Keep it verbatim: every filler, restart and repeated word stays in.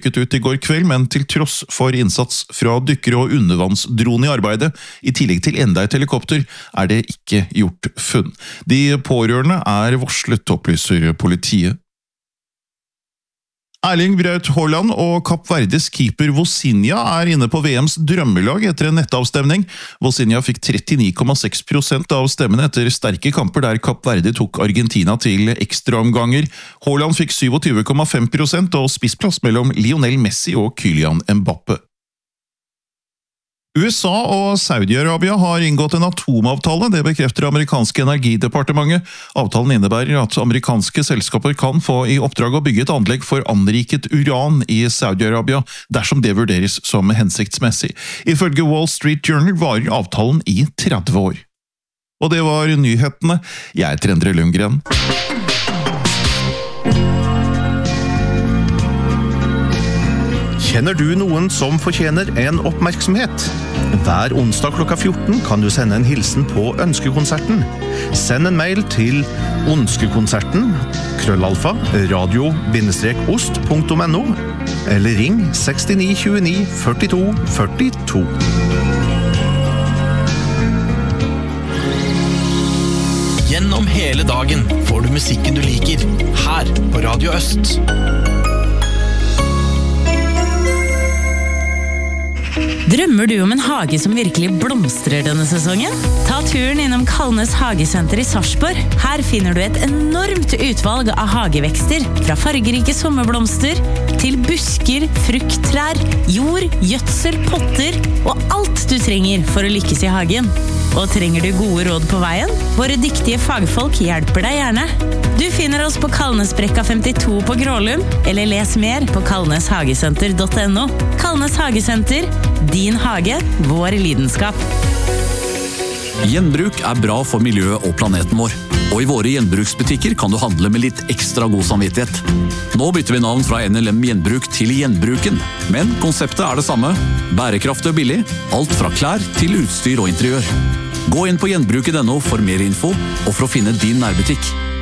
rykket ut i går kveld, men til tross for innsats fra dykkere og undervannsdrone i arbeidet, i tillegg til enda et helikopter, er det ikke gjort funn. De pårørende er varslet, opplyser politiet. Erling Braut Haaland og Kapp Verdes keeper Vozinha er inne på V M's drømmelag etter en nettavstemning. Vozinha fikk trettini komma seks prosent av stemmene etter sterke kamper der Kapp Verde tok Argentina til ekstraomganger. Haaland fikk tjuesju komma fem prosent og spissplass mellom Lionel Messi og Kylian Mbappe. U S A og Saudi-Arabia har inngått en atomavtale, det bekrefter amerikanske energidepartementet. Avtalen innebærer at amerikanske selskaper kan få i oppdrag å bygge et anlegg for anriket uran i Saudi-Arabia, dersom det vurderes som hensiktsmessig. Ifølge Wall Street Journal varer avtalen i tretti år. Og det var nyhetene. Jeg heter Endre Lundgren. Kjenner du noen som fortjener en oppmerksomhet? Hver onsdag klokka fjorten kan du sende en hilsen på Ønskekonserten. Send en mail til ønskekonserten, krøllalfa, radio-ost punktum no, eller ring seks ni to ni førtito førtito. Gjennom hele dagen får du musikken du liker, her på Radio Øst. Drømmer du om en hage som virkelig blomstrer denne sesongen? Ta turen innom Kalnes Hagesenter i Sarpsborg. Her finner du et enormt utvalg av hagevekster, fra fargerike sommerblomster til busker, frukttrær, jord, gjødsel, potter og alt du trenger for å lykkes i hagen. Og trenger du gode råd på veien? Våre dyktige fagfolk hjelper deg gjerne. Du finner oss på Kalnesbrekka femtito på Grålum, eller les mer på kalneshagesenter punktum no. Kalnes Hagesenter, din hage, vår lidenskap. Gjenbruk er bra for miljøet og planeten vår. Og i våre gjenbruksbutikker kan du handle med litt ekstra god samvittighet. Nå bytter vi navn fra N L M Gjenbruk til Gjenbruken. Men konseptet er det samme. Bærekraftig og billig. Alt fra klær til utstyr og interiør. Gå inn på gjenbruket punktum no for mer info og for å finne din nærbutikk.